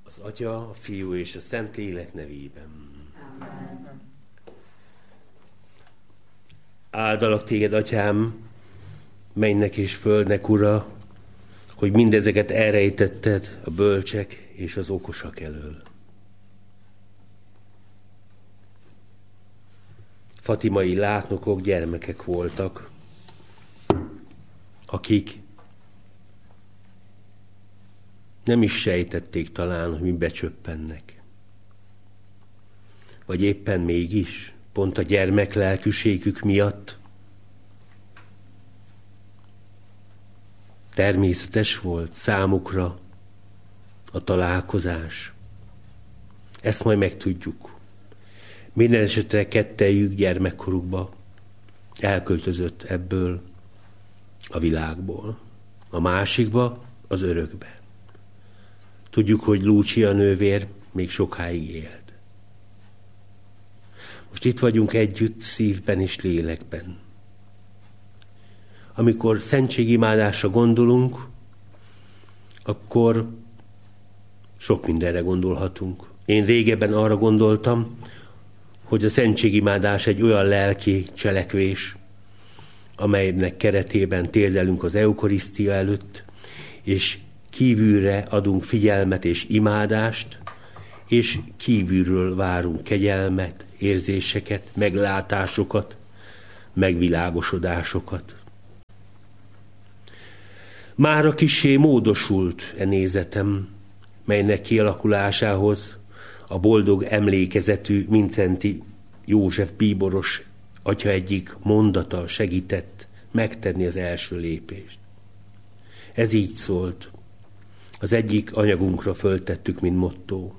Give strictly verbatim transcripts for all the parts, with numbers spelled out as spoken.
Az Atya, a Fiú és a Szentlélek nevében. Amen. Áldalak téged, Atyám, mennynek és földnek Ura, hogy mindezeket elrejtetted a bölcsek és az okosak elől. Fatimai látnokok gyermekek voltak, akik nem is sejtették talán, hogy mi becsöppennek. Vagy éppen mégis, pont a gyermek lelkűségük miatt természetes volt számukra a találkozás. Ezt majd megtudjuk. Minden esetre kettejük gyermekkorukba elköltözött ebből a világból. A másikba, az örökbe. Tudjuk, hogy Lúcia nővér még sokáig élt. Most itt vagyunk együtt szívben és lélekben. Amikor szentségimádásra gondolunk, akkor sok mindenre gondolhatunk. Én régebben arra gondoltam, hogy a szentségimádás egy olyan lelki cselekvés, amelynek keretében térdelünk az eukarisztia előtt, és kívülre adunk figyelmet és imádást, és kívülről várunk kegyelmet, érzéseket, meglátásokat, megvilágosodásokat. Mára kissé módosult e nézetem, melynek kialakulásához a boldog emlékezetű Mincenti József bíboros atya egyik mondata segített megtenni az első lépést. Ez így szólt. Az egyik anyagunkra föltettük, mint motto.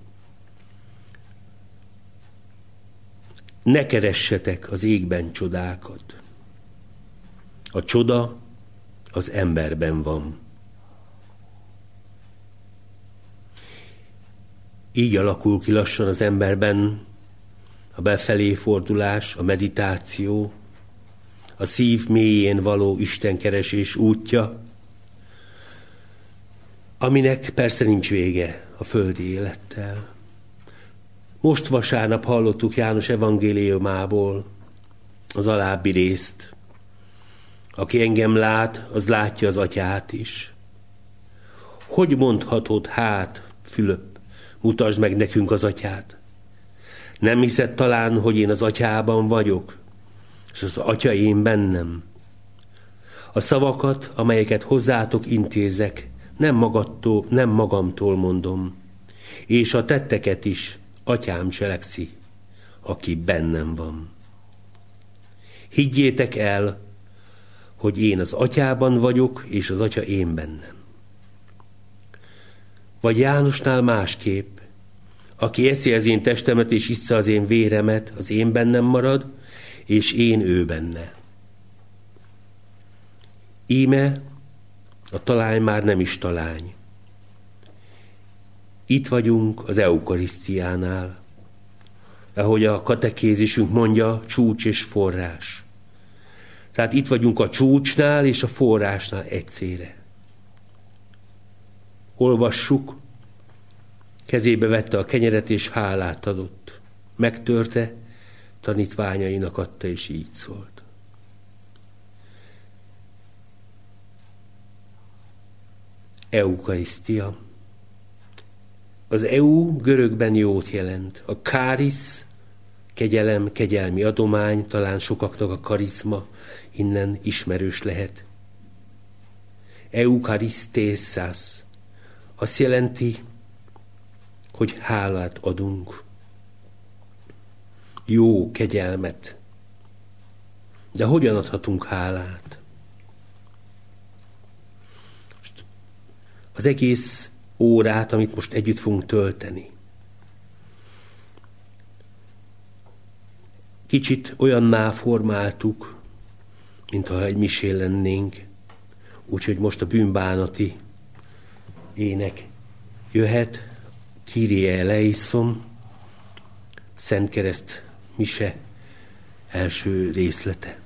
Ne keressetek az égben csodákat. A csoda az emberben van. Így alakul ki lassan az emberben a befelé fordulás, a meditáció, a szív mélyén való istenkeresés útja, aminek persze nincs vége a földi élettel. Most vasárnap hallottuk János evangéliumából az alábbi részt. Aki engem lát, az látja az atyát is. Hogy mondhatod hát, Fülöp, mutasd meg nekünk az atyát? Nem hiszed talán, hogy én az atyában vagyok, és az atya én bennem? A szavakat, amelyeket hozzátok intézek, nem magadtól, nem magamtól mondom, és a tetteket is atyám cselekszi, aki bennem van. Higgyétek el, hogy én az atyában vagyok, és az atya én bennem. Vagy Jánosnál másképp, aki eszi az én testemet, és issza az én véremet, az én bennem marad, és én ő benne. Íme a talány már nem is talány. Itt vagyunk az eukarisztiánál, ahogy a katekézisünk mondja, csúcs és forrás. Tehát itt vagyunk a csúcsnál és a forrásnál egyszerre. Olvassuk, kezébe vette a kenyeret és hálát adott. Megtörte, tanítványainak adta, és így szólt. Eukarisztia. Az eu görögben jót jelent. A kárisz, kegyelem, kegyelmi adomány, talán sokaknak a karizma innen ismerős lehet. Eukarisztészász azt jelenti, hogy hálát adunk. Jó kegyelmet. De hogyan adhatunk hálát? Most az egész órát, amit most együtt fogunk tölteni, kicsit olyanná formáltuk, mintha egy misén lennénk, úgyhogy most a bűnbánati ének jöhet, Kyrie eleison, Szent Kereszt mise első részlete.